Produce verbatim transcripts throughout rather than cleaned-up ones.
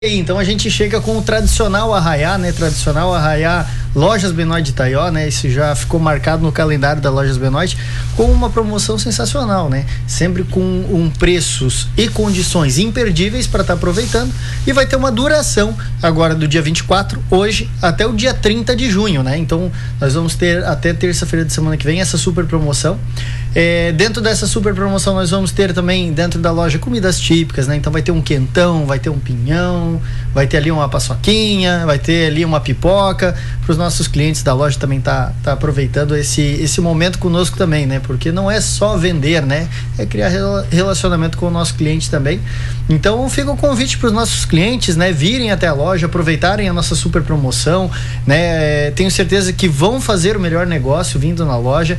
Então a gente chega com o tradicional arraiá, né? Tradicional arraiá Lojas Benoit de Itaió, né? Isso já ficou marcado no calendário da Lojas Benoit com uma promoção sensacional, né? Sempre com um preços e condições imperdíveis para estar tá aproveitando, e vai ter uma duração agora do dia vinte e quatro, hoje, até o dia trinta de junho, né? Então nós vamos ter até terça-feira de semana que vem essa super promoção. É, dentro dessa super promoção nós vamos ter também dentro da loja comidas típicas, né? Então vai ter um quentão, vai ter um pinhão, vai ter ali uma paçoquinha, vai ter ali uma pipoca, para os nossos clientes da loja também tá, tá aproveitando esse, esse momento conosco também, né? Porque não é só vender, né? É criar relacionamento com o nosso cliente também. Então fica o convite para os nossos clientes, né? Virem até a loja, aproveitarem a nossa super promoção, né? É, tenho certeza que vão fazer o melhor negócio vindo na loja,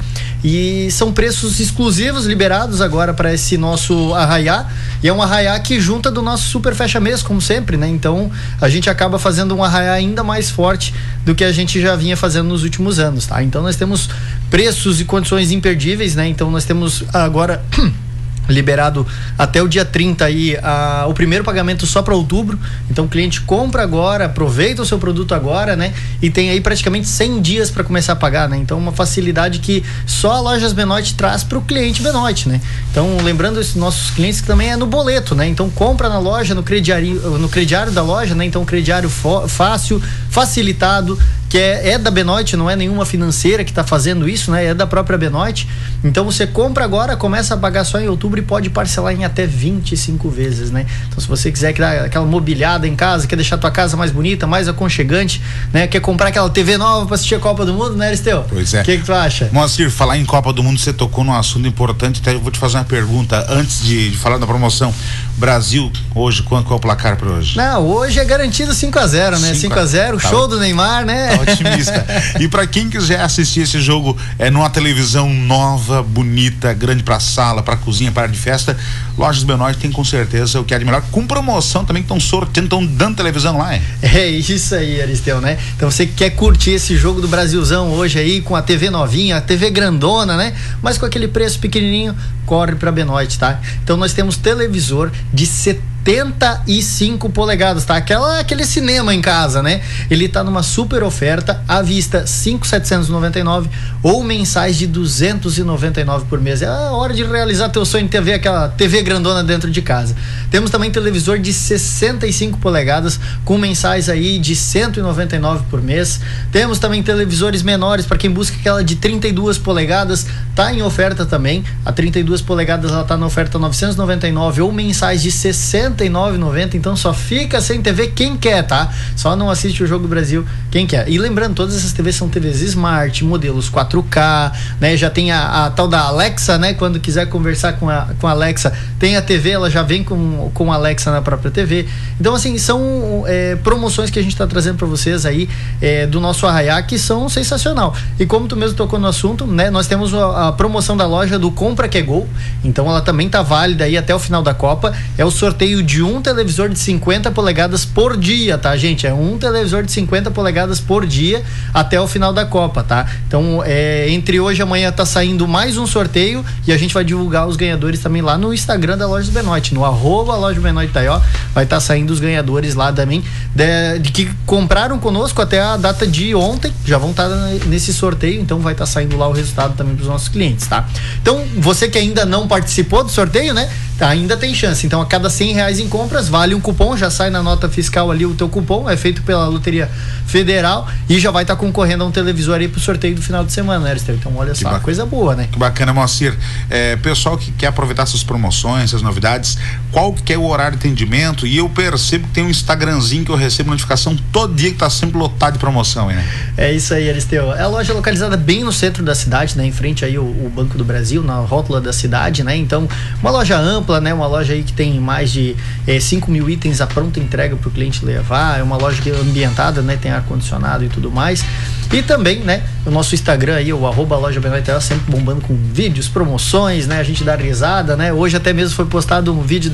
e são preços exclusivos liberados agora para esse nosso arraiá, e é um arraiá que junta do nosso super fecha mês, como sempre, né? Então a gente acaba fazendo um arraiá ainda mais forte do que a gente já vinha fazendo nos últimos anos, tá? Então nós temos preços e condições imperdíveis, né? Então nós temos agora liberado até o dia trinta aí a, o primeiro pagamento só para outubro. Então o cliente compra agora, aproveita o seu produto agora, né? E tem aí praticamente cem dias para começar a pagar, né? Então uma facilidade que só a Lojas Benoit traz para o cliente Benoit, né? Então lembrando esses nossos clientes que também é no boleto, né? Então compra na loja, no crediário, no crediário da loja, né? Então crediário fácil, facilitado, que é, é da Benoit, não é nenhuma financeira que está fazendo isso, né? É da própria Benoit. Então você compra agora, começa a pagar só em outubro e pode parcelar em até vinte e cinco vezes, né? Então se você quiser dar aquela mobiliada em casa, quer deixar a tua casa mais bonita, mais aconchegante, né? Quer comprar aquela T V nova para assistir a Copa do Mundo, né, Aristeu? Pois é. O que que tu acha? Moacir, falar em Copa do Mundo, você tocou num assunto importante, até eu vou te fazer uma pergunta antes de, de falar da promoção. Brasil, hoje, qual é o placar para hoje? Não, hoje é garantido cinco a zero, né? cinco a zero, tá, show do Neymar, né? Tá otimista. E para quem quiser assistir esse jogo é numa televisão nova, bonita, grande para sala, para cozinha, para de festa, Lojas Benoit tem com certeza o que é de melhor, com promoção também, que estão sorteando, estão dando televisão lá, hein? É isso aí, Aristeu, né? Então você que quer curtir esse jogo do Brasilzão hoje aí, com a T V novinha, a T V grandona, né? Mas com aquele preço pequenininho, corre pra Benoit, tá? Então nós temos televisor de setenta e cinco polegadas, tá? Aquela, aquele cinema em casa, né? Ele tá numa super oferta à vista, cinco mil setecentos e noventa e nove ou mensais de duzentos e noventa e nove por mês. É a hora de realizar teu sonho de T V, aquela T V grandona dentro de casa. Temos também televisor de sessenta e cinco polegadas com mensais aí de cento e noventa e nove por mês. Temos também televisores menores para quem busca aquela de trinta e duas polegadas, tá em oferta também. A trinta e duas polegadas ela tá na oferta novecentos e noventa e nove ou mensais de sessenta e nove reais e noventa centavos. Então só fica sem T V quem quer, tá? Só não assiste o Jogo do Brasil quem quer. E lembrando, todas essas T Vs são T Vs Smart, modelos quatro K, né? Já tem a, a tal da Alexa, né? Quando quiser conversar com a, com a Alexa, tem a T V, ela já vem com, com a Alexa na própria T V. Então assim, são é, promoções que a gente tá trazendo para vocês aí é, do nosso arraiá, que são sensacional. E como tu mesmo tocou no assunto, né? Nós temos a, a promoção da loja do Compra que é Gol. Então ela também tá válida aí até o final da Copa. É o sorteio de um televisor de cinquenta polegadas por dia, tá, gente? É um televisor de cinquenta polegadas por dia até o final da Copa, tá? Então, é, entre hoje e amanhã tá saindo mais um sorteio e a gente vai divulgar os ganhadores também lá no Instagram da Lojas Benoit, no arroba Loja Benoit Itaió, vai estar tá saindo os ganhadores lá também, de, de que compraram conosco até a data de ontem, já vão estar tá nesse sorteio, então vai estar tá saindo lá o resultado também para os nossos clientes, tá? Então, você que ainda não participou do sorteio, né? Ainda tem chance. Então a cada cem reais em compras vale um cupom, já sai na nota fiscal ali o teu cupom, é feito pela Loteria Federal e já vai estar tá concorrendo a um televisor aí pro sorteio do final de semana, né, Aristeu? Então olha que só, bacana. Coisa boa, né? Que bacana, Moacir. É, pessoal que quer aproveitar essas promoções, essas novidades, qual que é o horário de atendimento? E eu percebo que tem um Instagramzinho que eu recebo notificação todo dia que tá sempre lotado de promoção, né? É isso aí, Aristeu. É a loja localizada bem no centro da cidade, né? Em frente aí o, o Banco do Brasil, na rótula da cidade, né? Então, uma loja ampla, né? Uma loja aí que tem mais de é, cinco mil itens à pronta entrega para o cliente levar. É uma loja que é ambientada, né? Tem ar-condicionado e tudo mais. E também, né? O nosso Instagram aí, o arroba Loja Benoit, sempre bombando com vídeos, promoções, né? A gente dá risada, né? Hoje até mesmo foi postado um vídeo da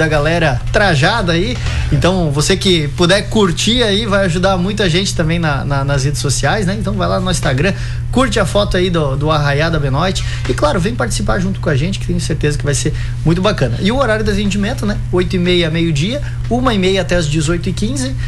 galera trajada aí. Então, você que puder curtir aí, vai ajudar muita gente também na, na, nas redes sociais, né? Então, vai lá no Instagram, curte a foto aí do, do Arraiá da Benoit. E, claro, vem participar junto com a gente, que tenho certeza que vai ser muito bacana. E o horário de atendimento, né? oito e meia, meio-dia, uma e meia até as dezoito e quinze.